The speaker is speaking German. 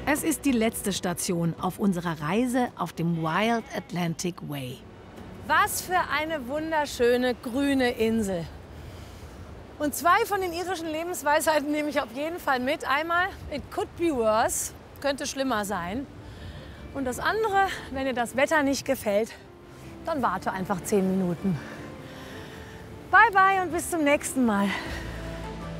Es ist die letzte Station auf unserer Reise auf dem Wild Atlantic Way. Was für eine wunderschöne grüne Insel. Und zwei von den irischen Lebensweisheiten nehme ich auf jeden Fall mit. Einmal, it could be worse, könnte schlimmer sein. Und das andere, wenn dir das Wetter nicht gefällt, dann warte einfach 10 Minuten. Bye bye und bis zum nächsten Mal.